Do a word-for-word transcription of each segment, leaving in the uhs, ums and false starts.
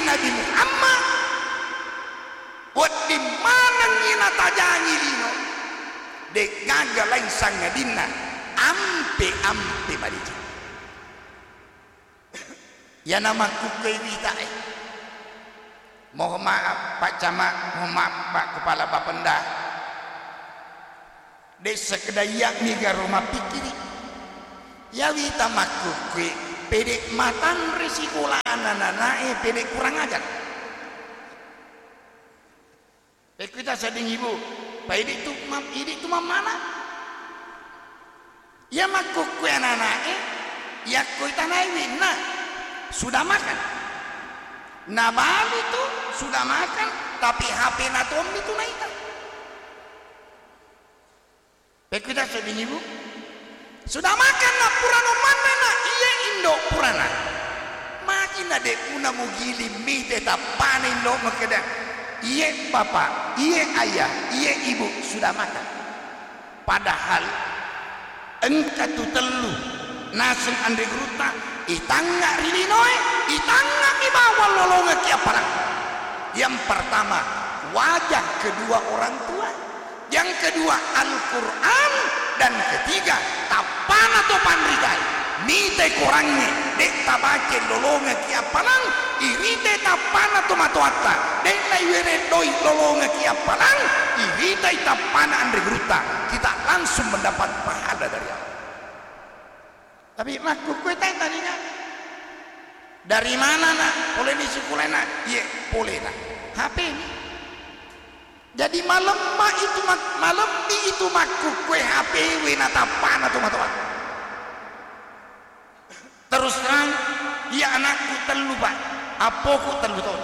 Nabi Muhammad buat di mana ngina tajangi lino dek gagal lain sanga dina ampe ampe baliji ya nama kukai wita eh mohon maaf Pak Camat, mohon maaf Pak Kepala Bapenda dek sekedar yakni ke rumah pikiri ya wita makukui pedek matan risiko lah anak-anak eh pedek kurang ajar eh kita sedang ibu pak idik tu mam idik tu mam mana ya makukui anak-anak eh ya koi tanai wina sudah makan nabal itu sudah makan tapi H P natom itu naik eh kita sedang ibu sudah makan na purano mana na iya indo purana makin na de una mugili mite tapane indo makeda iya bapak iya ayah iya ibu sudah makan padahal engka tu telu naseng andre gruta itangga rilinoy itangga ibawa lolonga kia parang yang pertama wajah kedua orang tua yang kedua Al-Quran dan ketiga tapan atau panrigai mite kurangnya dek tabace lolonga kia panang irite tapan atau matuata dek laiwere doi lolonga kia panang irite tapan andre gruta kita langsung mendapat pahala dari Allah tapi makku kue tadi nak dari mana nak boleh disukulai nak iya boleh nak H P ini jadi malam mak itu malam di itu makku kue H P wena tapan atau matuat terus terang dia anakku telu pak apoku telu tahun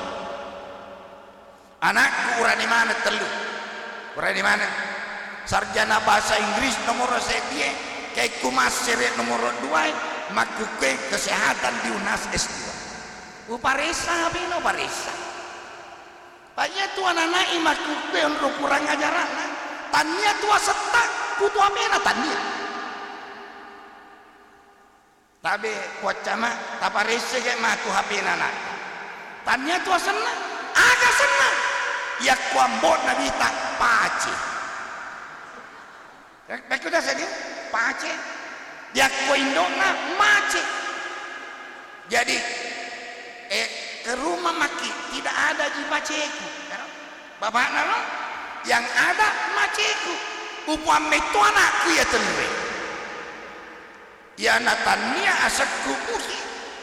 anakku urani mana telu urani mana sarjana bahasa Inggris nomor sekian kayak kumas seret nomor dua makku kue kesehatan di U N A S S dua uparesa bino paresa banyak tu anak-anak imakku kue untuk kurang ajaran tanya tua setak kutu amena tanya tapi kuat cama taparese kayak maku H P anak tanya tua senang agak senang ya kuambot nabi tak pace baik udah sedih pace dia koindona mace jadi eh ke rumah maki tidak ada di paceku bapak nalo yang ada maceku upah metu anakku ya telur ya natania asakku muki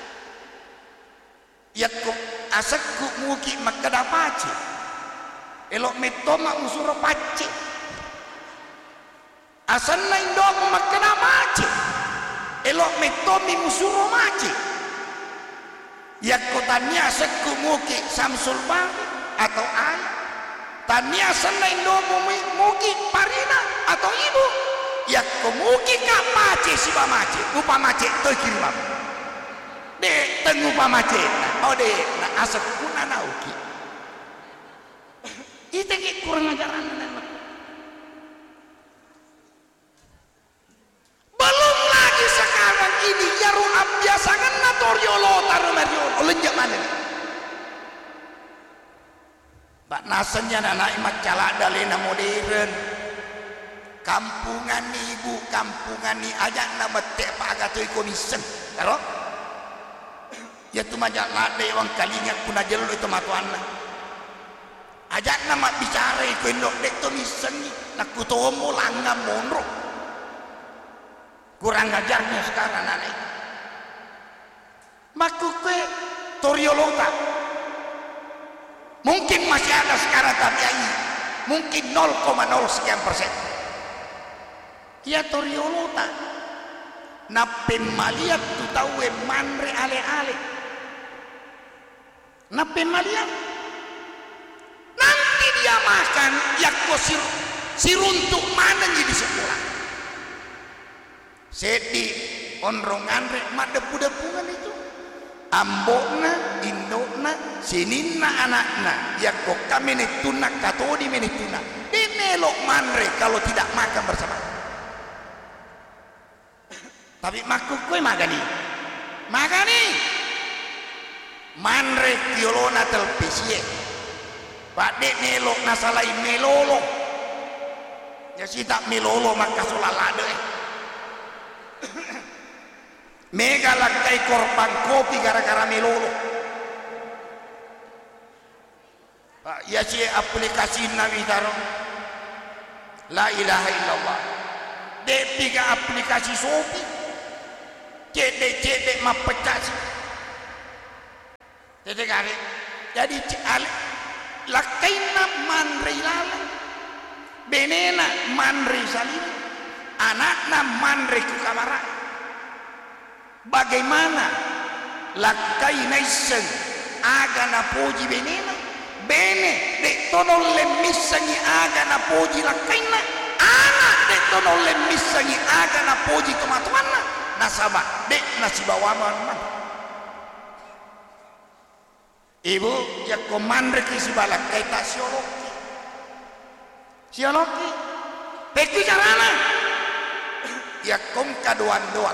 ya ku asakku muki makada pace elok metoma usuro pace asan lain dong makada mace elok metomi musuro mace ya kotanya asakku muki Samsul Bang atau ayah tania selain domo muki parina atau ibu ya kemuki kak mace si ba mace upa mace to kirim de tengu pa mace oh de na asak kuna nauki itu ki kurang ajaran belum lagi sekarang ini ya ruab biasa kan natoriolo taruh mariolo lenjak mana nih Pak nasennya anak imak calak dalena modern kampungan ni ibu kampungan ni ajak nama tek pak agatoi komisen kalau ya tu majak lade wang kalinya kuna jelo itu matuana ajak nama bicara ko indok dek komisen ni nak kutomo langga monro kurang ajarnya sekarang anak makukwe toriolota mungkin masih ada sekarang tapi ini mungkin nol koma nol sekian persen ya toriolota na pemaliat tu tahu manre ale ale na pemaliat nanti dia makan ya kosir siruntuk mana di sekolah sedi onrongan rek mak depu-depungan itu ambokna indokna sininna anakna ya kok kami netunak katodi menetuna dimelok manre kalau tidak makan bersama tapi makuk kue magani magani manre kiolona telpisie pak dek nelok nasalai melolo ya si tak melolo maka solalade mega lakai korban kopi gara-gara melolo pak ya si aplikasi nabi taro la ilaha illallah dek tiga aplikasi sopi cedek-cedek mapecah sih jadi kali jadi alik lakaina manri lala benena manri salim anakna manri ku kamara bagaimana lakaina iseng aga na poji benena bene dek tono lemisangi aga na poji lakaina anak dek tono lemisangi aga na poji tomatuana nasaba dek nasibawaman ibu ya komandre kisi balak kaita siologi siologi peku jarana ya kom kaduan doang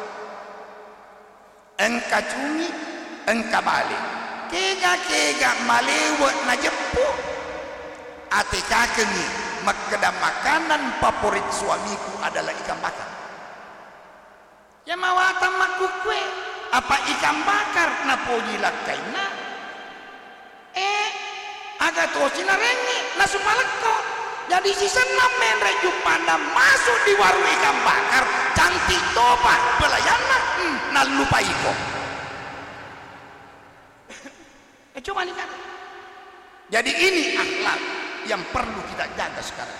engka cumi engka balik kega kega malewat na jepu ate kakengi makedam makanan favorit suamiku adalah ikan bakar ya mawata makukwe apa ikan bakar na poji lakaina eh agak tosina rengi nasu maleko jadi si senam menreju pandang masuk di warung ikan bakar cantik toba pelayanan hmm, nah lupa iko eh coba lihat jadi ini akhlak yang perlu kita jaga sekarang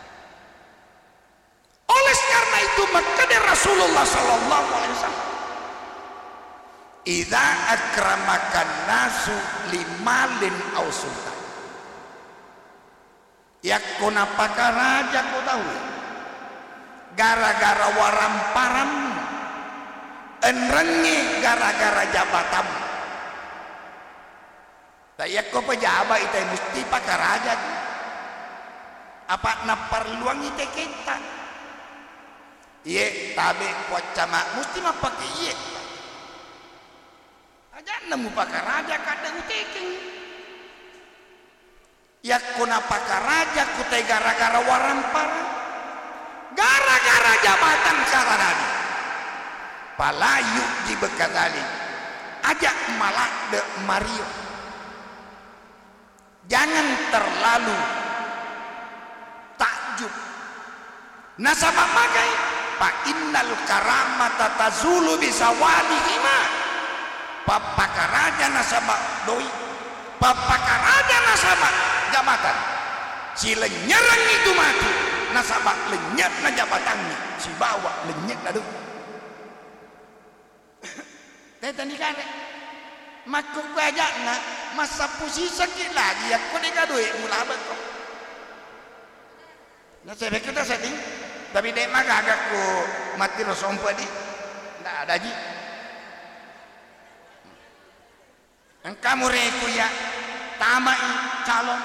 oleh karena itu maka dari Rasulullah sallallahu alaihi wasallam idza akramakan nasu limalin aw sultan yakuna pakar raja kau tahu gara-gara waramparam enrengi gara-gara jabatan tak kau pejabat itu mesti pakar raja apa na perluang itu kita ye tabe kocama mesti mah pakai ye aja nemu pakar raja kadang teking ya kuna pakar raja kutai gara-gara warampar gara-gara jabatan sarana palayu di bekadali ajak malak de Mario jangan terlalu takjub nasabah magai fa innal karamata tazulu bisawalihima papakaraja nasabah doi papakaraja nasabah jabatan si lenyerang itu mati nasabah lenyat na jabatannya si bawa lenyat aduh teta ni kare makuk gajak na masa pusi sakit lagi aku deka duit mula betul nah saya kita setting tapi dek maka agak ku mati rosompa di ndak ada ji engkamu reku ya tamai calon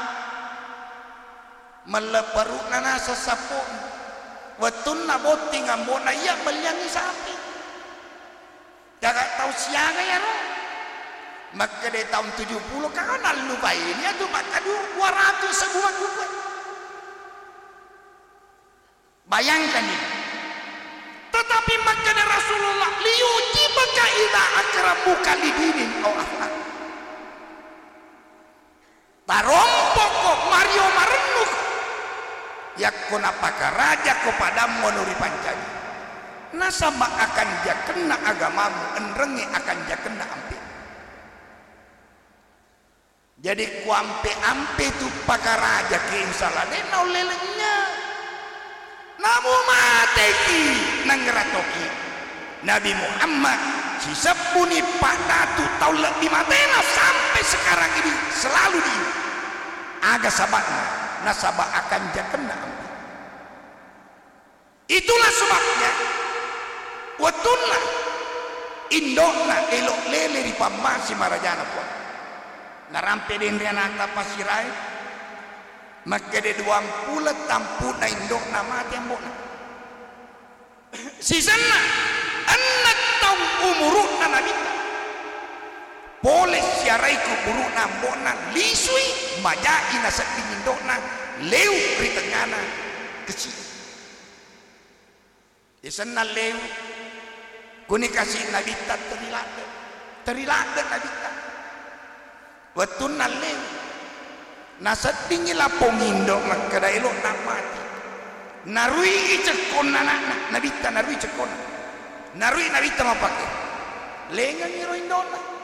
meleperuk nana sesapu wetun na boti ngambona iya beliangi sapi jaga tahu siaga ya no maka dari tahun tujuh puluh kakak nak lupa ini itu maka dua ratus sebuah kuku bayangkan ini tetapi maka dari Rasulullah liuji maka ila akramuka lidinin au akhlak tarompok kok Mario marenuk yakuna pakar raja kepada monuri pancani nasabah akan jakena agamamu enrengi akan jakena ampe jadi ku ampe-ampe tu pakar raja ke insalade nau lelenya namu mateki nangratoki Nabi Muhammad si sepuni patatu tau lebih matena sampai sekarang ini selalu di aga sabatna nasabah akan jakena itulah sebabnya watunna indokna elok lele di pamasi marajana pun narampe dendriana pasirai maka de duang pula tampuna indokna mati ambokna sisana anak tau umurukna nabi boleh siarai ku buruk na bona lisui majai na seding indona leu ri tengana kecil isana leu kuni kasih nabita terilada terilada nabita watun na leu na seding lapong indo makada elok na mati narui cekon anak nabita narui cekon narui nabita mapake lengan ngiro indona